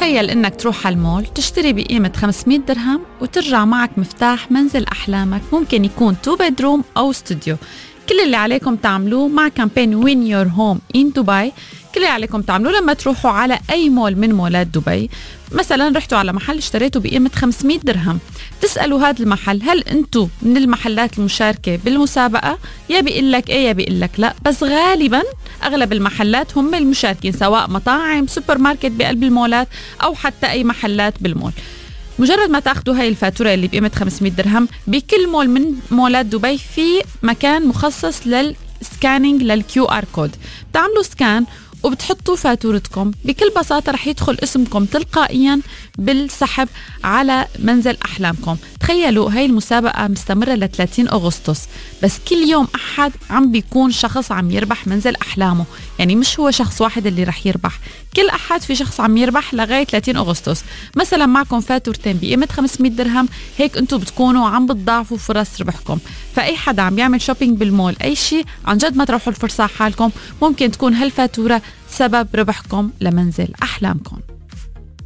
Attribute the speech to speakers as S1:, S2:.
S1: تخيل إنك تروح على المول تشتري بقيمة 500 درهم وترجع معك مفتاح منزل أحلامك، ممكن يكون 2 bedroom أو استوديو. كل اللي عليكم تعملوه مع كامبين Win Your Home in Dubai، كل اللي عليكم تعملوه لما تروحوا على أي مول من مولات دبي، مثلا رحتوا على محل اشتريتوا بقيمة 500 درهم، تسألوا هذا المحل هل أنتوا من المحلات المشاركة بالمسابقة؟ يا بيقول لك إيه يا بيقول لك لا، بس غالبا أغلب المحلات هم المشاركين، سواء مطاعم، سوبر ماركت بقلب المولات أو حتى أي محلات بالمول. مجرد ما تاخدوا هاي الفاتورة اللي بقيمة 500 درهم، بكل مول من مولات دبي في مكان مخصص للسكانينج للكيو ار كود، بتعملوا سكان وبتحطوا فاتورتكم، بكل بساطة رح يدخل اسمكم تلقائيا بالسحب على منزل أحلامكم. تخيلوا هاي المسابقة مستمرة ل 30 أغسطس، بس كل يوم أحد عم بيكون شخص عم يربح منزل أحلامه، يعني مش هو شخص واحد اللي رح يربح، كل أحد في شخص عم يربح لغاية 30 أغسطس. مثلا معكم فاتورتين بقيمة 500 درهم، هيك أنتوا بتكونوا عم بتضاعفوا فرص ربحكم. فأي حدا عم يعمل شوبينج بالمول أي شيء، عن جد ما تروحوا الفرصة حالكم، ممكن تكون هالفاتورة سبب ربحكم لمنزل أحلامكم.